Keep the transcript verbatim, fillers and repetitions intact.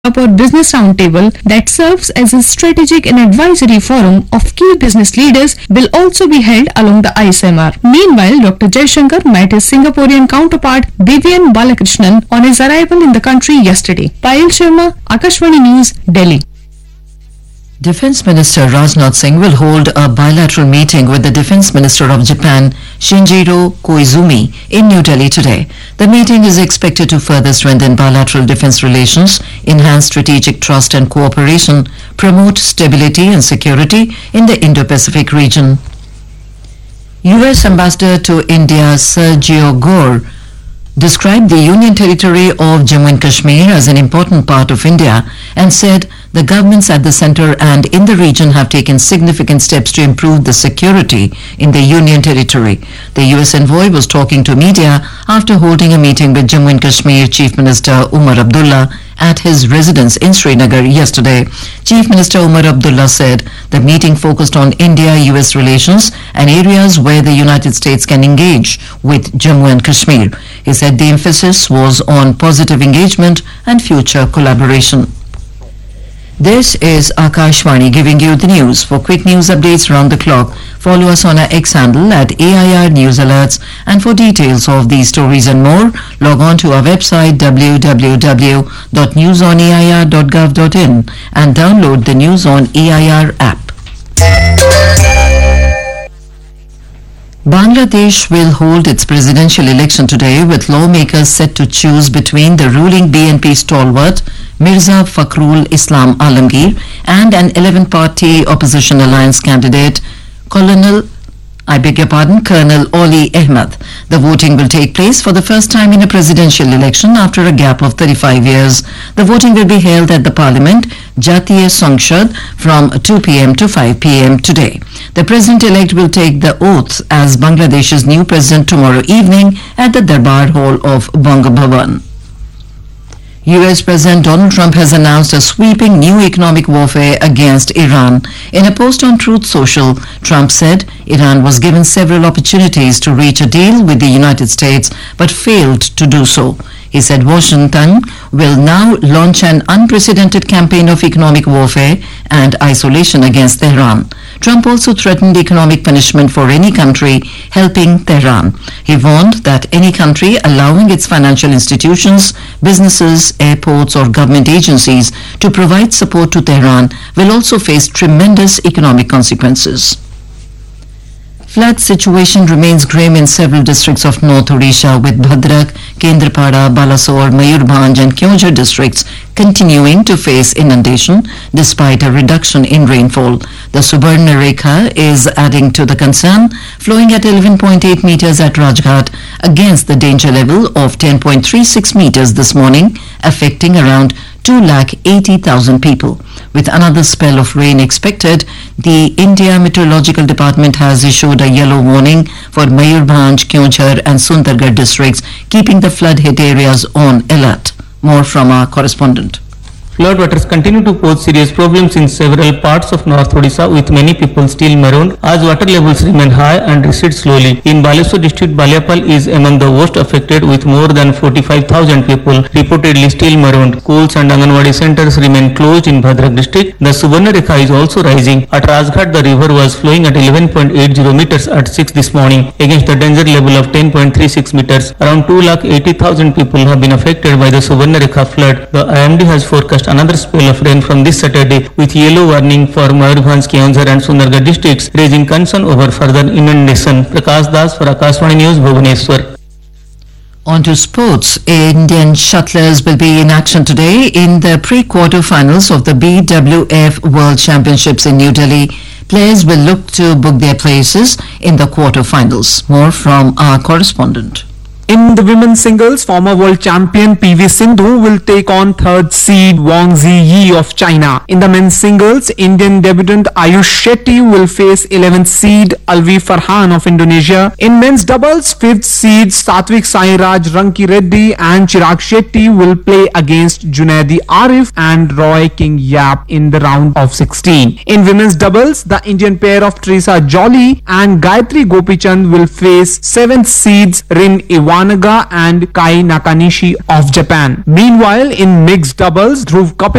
Singapore Business Roundtable that serves as a strategic and advisory forum of key business leaders will also be held along the I S M R. Meanwhile, Doctor Jaishankar met his Singaporean counterpart Vivian Balakrishnan on his arrival in the country yesterday. Payal Sharma, Akashvani News, Delhi. Defence Minister Rajnath Singh will hold a bilateral meeting with the Defence Minister of Japan, Shinjiro Koizumi, in New Delhi today. The meeting is expected to further strengthen bilateral defence relations, enhance strategic trust and cooperation, promote stability and security in the Indo-Pacific region. U S Ambassador to India Sergio Gore described the Union Territory of Jammu and Kashmir as an important part of India and said the governments at the centre and in the region have taken significant steps to improve the security in the Union Territory. The U S envoy was talking to media after holding a meeting with Jammu and Kashmir Chief Minister Umar Abdullah at his residence in Srinagar yesterday. Chief Minister Umar Abdullah said the meeting focused on India-U S relations and areas where the United States can engage with Jammu and Kashmir. He said the emphasis was on positive engagement and future collaboration. This is Akashvani giving you the news. For quick news updates round the clock, follow us on our X handle at A I R News Alerts, and for details of these stories and more, log on to our website w w w dot news on a i r dot gov dot in and download the News on A I R app. Bangladesh will hold its presidential election today, with lawmakers set to choose between the ruling B N P stalwart Mirza Fakhrul Islam Alamgir and an eleven-party opposition alliance candidate Colonel I beg your pardon, Colonel Oli Ahmed. The voting will take place for the first time in a presidential election after a gap of thirty-five years. The voting will be held at the Parliament, Jatiya Sangshad, from two p m to five p m today. The president-elect will take the oath as Bangladesh's new president tomorrow evening at the Darbar Hall of Banga Bhavan. U S President Donald Trump has announced a sweeping new economic warfare against Iran. In a post on Truth Social, Trump said Iran was given several opportunities to reach a deal with the United States but failed to do so. He said Washington will now launch an unprecedented campaign of economic warfare and isolation against Tehran. Trump also threatened economic punishment for any country helping Tehran. He warned that any country allowing its financial institutions, businesses, airports or government agencies to provide support to Tehran will also face tremendous economic consequences. Flood situation remains grim in several districts of North Odisha, with Bhadrak, Kendrapada, Balasore, Mayurbhanj and Kyonjhar districts continuing to face inundation despite a reduction in rainfall. The Subarna Rekha is adding to the concern, flowing at eleven point eight meters at Rajghat against the danger level of ten point three six meters this morning, affecting around two lakh eighty thousand people. With another spell of rain expected, the India Meteorological Department has issued a yellow warning for Mayurbhanj, Kyonjhar and Sundargarh districts, keeping the flood-hit areas on alert. More from our correspondent. Floodwaters continue to pose serious problems in several parts of North Odisha, with many people still marooned as water levels remain high and recede slowly. In Baleswar district, Baliapal is among the worst affected, with more than forty-five thousand people reportedly still marooned. Schools and Anganwadi centers remain closed in Bhadrak district. The Subarna Rekha is also rising. At Rajghat, the river was flowing at eleven point eight zero meters at six this morning against the danger level of ten point three six meters. Around two lakh eighty thousand people have been affected by the Subarna Rekha flood. The I M D has forecast another spell of rain from this Saturday, with yellow warning for Mayurbhanj, Kyonjhar and Sundargarh districts, raising concern over further inundation. Prakash Das for Akashvani News, Bhubaneswar. On to sports. Indian shuttlers will be in action today in the pre-quarter-finals of the B W F World Championships in New Delhi. Players will look to book their places in the quarter-finals. More from our correspondent. In the women's singles, former world champion P V Sindhu will take on third seed Wang Ziyi of China. In the men's singles, Indian debutant Ayush Shetty will face eleventh seed Alvi Farhan of Indonesia. In men's doubles, fifth seed Satvik Sairaj Ranki Reddy and Chirag Shetty will play against Junaidi Arif and Roy King Yap in the round of sixteen. In women's doubles, the Indian pair of Teresa Jolly and Gayatri Gopichand will face seventh seeds Rin Iwan and Kai Nakanishi of Japan. Meanwhile, in mixed doubles, Dhruv Kapil